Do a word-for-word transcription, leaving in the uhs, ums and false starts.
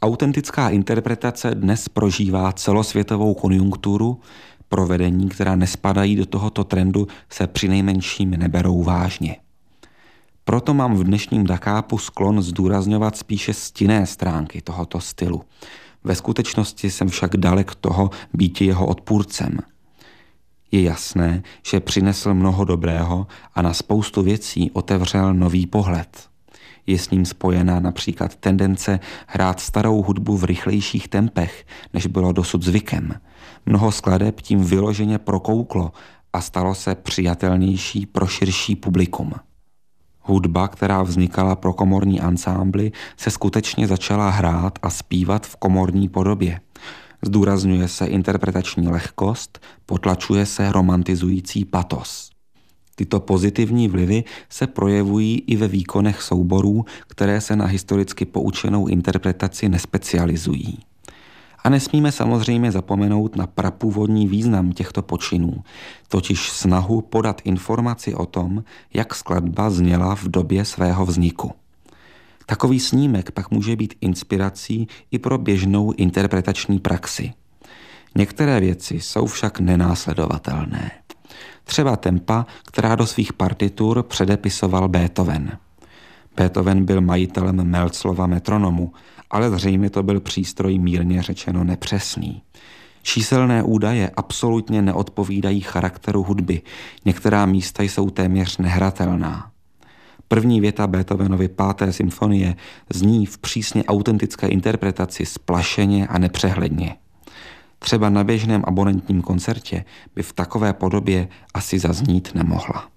Autentická interpretace dnes prožívá celosvětovou konjunkturu, provedení, která nespadají do tohoto trendu, se přinejmenším neberou vážně. Proto mám v dnešním dakápu sklon zdůrazňovat spíše stinné stránky tohoto stylu. Ve skutečnosti jsem však dalek toho býti jeho odpůrcem. Je jasné, že přinesl mnoho dobrého a na spoustu věcí otevřel nový pohled. Je s ním spojená například tendence hrát starou hudbu v rychlejších tempech, než bylo dosud zvykem. Mnoho skladeb tím vyloženě prokouklo a stalo se přijatelnější pro širší publikum. Hudba, která vznikala pro komorní ansámbly, se skutečně začala hrát a zpívat v komorní podobě. Zdůrazňuje se interpretační lehkost, potlačuje se romantizující patos. Tyto pozitivní vlivy se projevují i ve výkonech souborů, které se na historicky poučenou interpretaci nespecializují. A nesmíme samozřejmě zapomenout na prapůvodní význam těchto počinů, totiž snahu podat informaci o tom, jak skladba zněla v době svého vzniku. Takový snímek pak může být inspirací i pro běžnou interpretační praxi. Některé věci jsou však nenásledovatelné. Třeba tempa, která do svých partitur předepisoval Beethoven. Beethoven byl majitelem Mälzlova metronomu, ale zřejmě to byl přístroj mírně řečeno nepřesný. Číselné údaje absolutně neodpovídají charakteru hudby, některá místa jsou téměř nehratelná. První věta Beethovenovy páté symfonie zní v přísně autentické interpretaci splašeně a nepřehledně. Třeba na běžném abonentním koncertě by v takové podobě asi zaznít nemohla.